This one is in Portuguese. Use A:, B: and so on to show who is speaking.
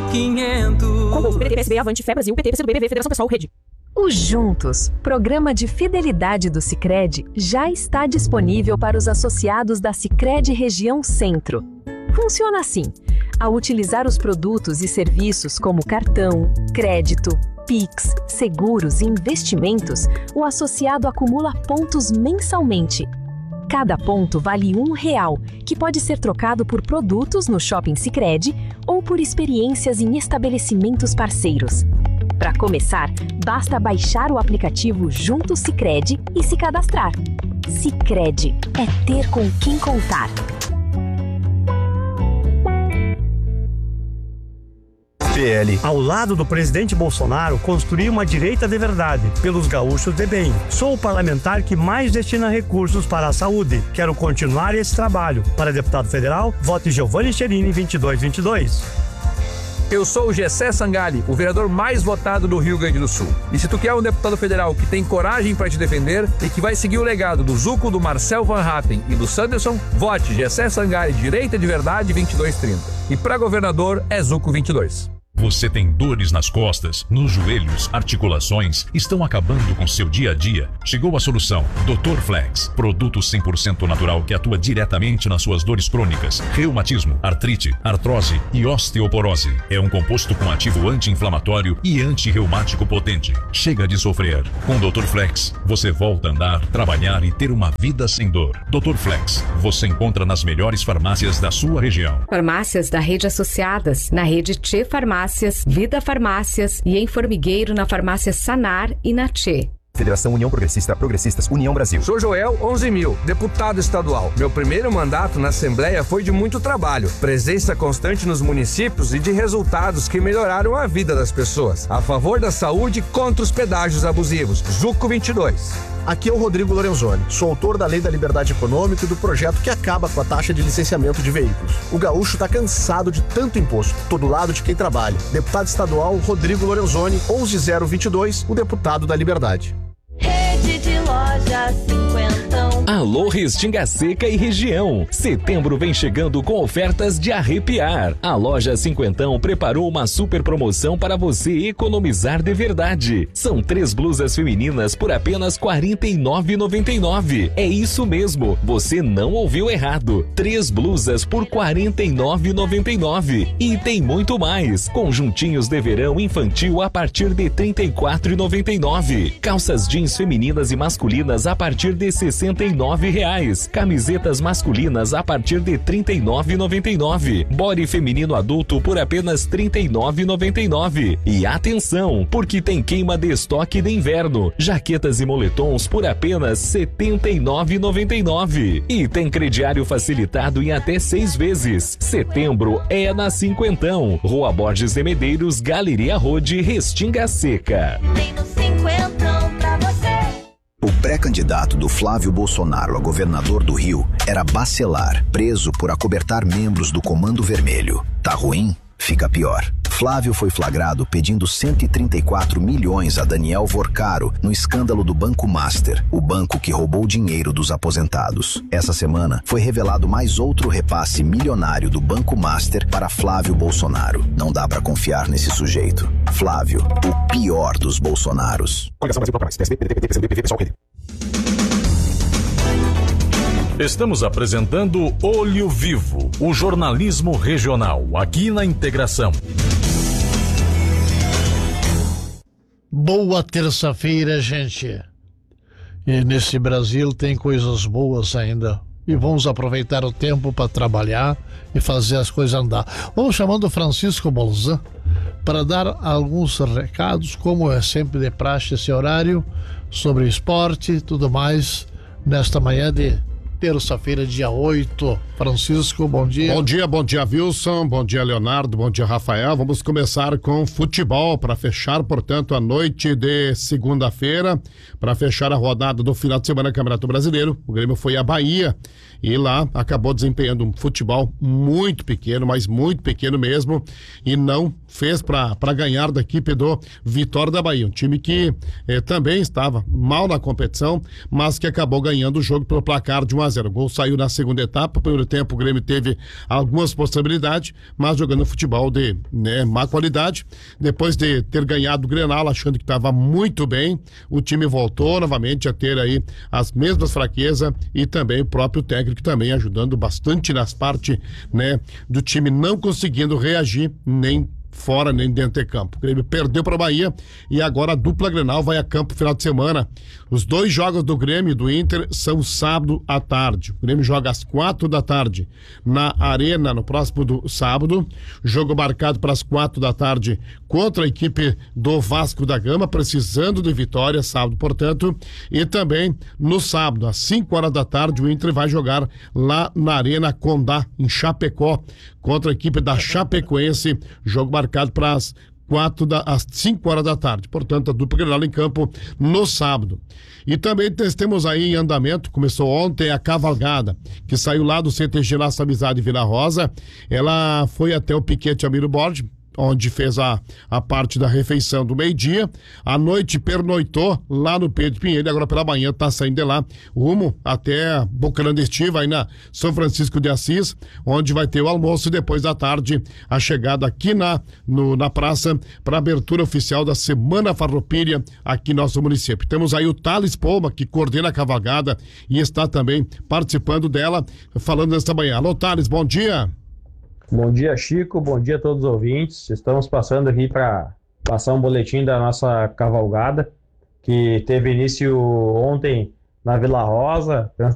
A: 500.
B: Concurso PT, PSB, Avante, Fé Brasil, PT, PCdoB, BV, Federação Pessoal, Rede.
C: O Juntos, programa de fidelidade do Sicredi, já está disponível para os associados da Sicredi Região Centro. Funciona assim: ao utilizar os produtos e serviços como cartão, crédito, Pix, seguros e investimentos, o associado acumula pontos mensalmente. Cada ponto vale R$1, que pode ser trocado por produtos no Shopping Sicredi ou por experiências em estabelecimentos parceiros. Para começar, basta baixar o aplicativo Junto Sicredi e se cadastrar. Sicredi é ter com quem contar.
D: PL.
E: Ao lado do presidente Bolsonaro, construir uma direita de verdade, pelos gaúchos de bem. Sou o parlamentar que mais destina recursos para a saúde. Quero continuar esse trabalho. Para deputado federal, vote Giovanni Cherini 2222.
F: Eu sou o Gessé Sangali, o vereador mais votado do Rio Grande do Sul. E se tu quer um deputado federal que tem coragem para te defender e que vai seguir o legado do Zuco, do Marcel Van Hatten e do Sanderson, vote Gessé Sangali, direita de verdade 2230. E para governador é Zuco 22.
G: Você tem dores nas costas, nos joelhos, articulações, estão acabando com seu dia a dia? Chegou a solução. Dr. Flex, produto 100% natural que atua diretamente nas suas dores crônicas, reumatismo, artrite, artrose e osteoporose. É um composto com ativo anti-inflamatório e anti-reumático potente. Chega de sofrer. Com Dr. Flex, você volta a andar, trabalhar e ter uma vida sem dor. Dr. Flex, você encontra nas melhores farmácias da sua região.
H: Farmácias da rede associadas, na rede Tchê Farmácias, Vida Farmácias e em Formigueiro na farmácia Sanar e na Tchê.
D: Federação União Progressista, Progressistas, União Brasil.
F: Sou Joel 11.000, deputado estadual. Meu primeiro mandato na Assembleia foi de muito trabalho, presença constante nos municípios e de resultados que melhoraram a vida das pessoas. A favor da saúde, contra os pedágios abusivos. Zuco 22.
I: Aqui é o Rodrigo Lorenzoni, sou autor da Lei da Liberdade Econômica e do projeto que acaba com a taxa de licenciamento de veículos. O gaúcho está cansado de tanto imposto, todo lado de quem trabalha. Deputado estadual Rodrigo Lorenzoni, 11022, o deputado da Liberdade.
J: Rede de lojas cinquentão.
K: Alô Restinga Seca e região. Setembro vem chegando com ofertas de arrepiar. A loja Cinquentão preparou uma super promoção para você economizar de verdade. São 3 blusas femininas por apenas R$ 49,99. É isso mesmo, você não ouviu errado. 3 blusas por R$ 49,99. E tem muito mais. Conjuntinhos de verão infantil a partir de R$ 34,99. Calças jeans femininas e masculinas a partir de R$ 69,00. Camisetas masculinas a partir de R$ 39,99. Body feminino adulto por apenas R$ 39,99. E atenção, porque tem queima de estoque de inverno. Jaquetas e moletons por apenas R$ 79,99. E tem crediário facilitado em até 6 vezes. Setembro é na Cinquentão. Rua Borges de Medeiros, Galeria Rode, Restinga Seca.
J: Tem no cinquentão pra você.
L: O pré-candidato do Flávio Bolsonaro a governador do Rio era Bacelar, preso por acobertar membros do Comando Vermelho. Tá ruim? Fica pior. Flávio foi flagrado pedindo 134 milhões a Daniel Vorcaro no escândalo do Banco Master, o banco que roubou dinheiro dos aposentados. Essa semana foi revelado mais outro repasse milionário do Banco Master para Flávio Bolsonaro. Não dá pra confiar nesse sujeito. Flávio, o pior dos Bolsonaros.
G: Estamos apresentando Olho Vivo, o jornalismo regional, aqui na Integração.
M: Boa terça-feira, gente. E nesse Brasil tem coisas boas ainda. E vamos aproveitar o tempo para trabalhar e fazer as coisas andar. Vamos chamando o Francisco Bolzan para dar alguns recados, como é sempre de praxe esse horário, sobre esporte e tudo mais, nesta manhã de terça-feira, dia 8. Francisco, bom dia.
N: Bom dia, Wilson, bom dia, Leonardo, bom dia, Rafael. Vamos começar com futebol para fechar, portanto, a noite de segunda-feira, para fechar a rodada do final de semana do Campeonato Brasileiro. O Grêmio foi à Bahia e lá acabou desempenhando um futebol muito pequeno, mas muito pequeno mesmo, e não fez para ganhar da equipe do Vitória da Bahia, um time que também estava mal na competição, mas que acabou ganhando o jogo pelo placar de 1-0. 1-0. O gol saiu na segunda etapa. No primeiro tempo o Grêmio teve algumas possibilidades, mas jogando futebol de má qualidade. Depois de ter ganhado o Grenal, achando que estava muito bem, o time voltou novamente a ter aí as mesmas fraquezas e também o próprio técnico também ajudando bastante nas partes, do time não conseguindo reagir nem fora nem dentro de campo. O Grêmio perdeu para o Bahia e agora a dupla Grenal vai a campo no final de semana. Os 2 jogos do Grêmio e do Inter são sábado à tarde. O Grêmio joga às 4 da tarde na Arena no próximo sábado. Jogo marcado para as 4 da tarde contra a equipe do Vasco da Gama, precisando de vitória sábado, portanto. E também no sábado, às 5 horas da tarde, o Inter vai jogar lá na Arena Condá, em Chapecó, contra a equipe da Chapecoense. Jogo marcado para às 5 horas da tarde. Portanto, a dupla Grenal em campo no sábado. E também temos aí em andamento, começou ontem a cavalgada, que saiu lá do CTG Laço Amizade Vila Rosa. Ela foi até o Piquete Amiro Borges, onde fez a parte da refeição do meio-dia. À noite pernoitou lá no Pedro Pinheiro, agora pela manhã está saindo de lá, rumo até Bocairão Estiva, aí na São Francisco de Assis, onde vai ter o almoço e depois da tarde a chegada aqui na praça para a abertura oficial da Semana Farroupilha aqui no nosso município. Temos aí o Thales Poma, que coordena a cavalgada e está também participando dela, falando nesta manhã. Alô, Thales, bom dia.
A: Bom dia, Chico. Bom dia a todos os ouvintes. Estamos passando aqui para passar um boletim da nossa cavalgada, que teve início ontem na Vila Rosa,